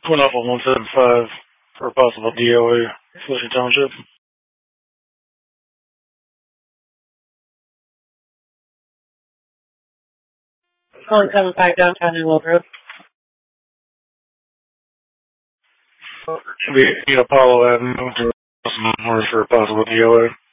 Going off on 175 for a possible DOA, Flushing Township. Calling 75 downtown in Will Road. Should be Apollo Avenue for a possible DOA.